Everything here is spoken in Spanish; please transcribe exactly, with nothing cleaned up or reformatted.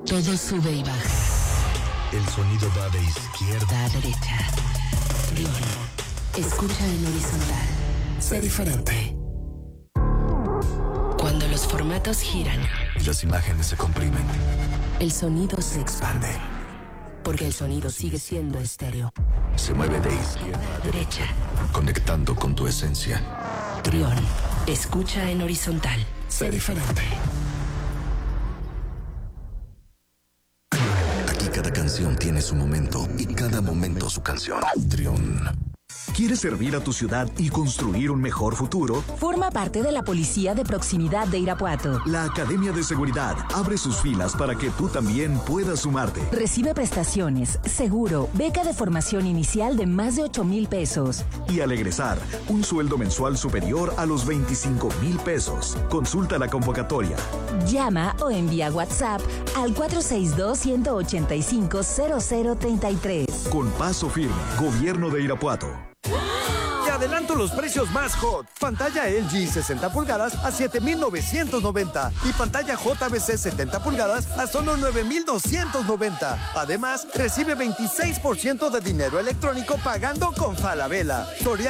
Todo sube y baja. El sonido va de izquierda a derecha. Trión. Escucha en horizontal. Sé diferente. Cuando los formatos giran, las imágenes se comprimen. El sonido se expande. Porque el sonido sigue siendo estéreo. Se mueve de izquierda a derecha, conectando con tu esencia. Trión. Escucha en horizontal. Sé diferente. Aquí cada canción tiene su momento y cada momento su canción. Trión. ¿Quieres servir a tu ciudad y construir un mejor futuro? Forma parte de la Policía de Proximidad de Irapuato. La Academia de Seguridad abre sus filas para que tú también puedas sumarte. Recibe prestaciones, seguro, beca de formación inicial de más de ocho mil pesos. Y al egresar, un sueldo mensual superior a los veinticinco mil pesos. Consulta la convocatoria. Llama o envía WhatsApp al cuatro seis dos, uno ocho cinco, cero cero tres tres. Con paso firme, Gobierno de Irapuato. Te adelanto los precios más hot. Pantalla L G sesenta pulgadas a siete mil novecientos noventa y pantalla J B C setenta pulgadas a solo nueve mil doscientos noventa. Además, recibe veintiséis por ciento de dinero electrónico pagando con Falabella. Soriana.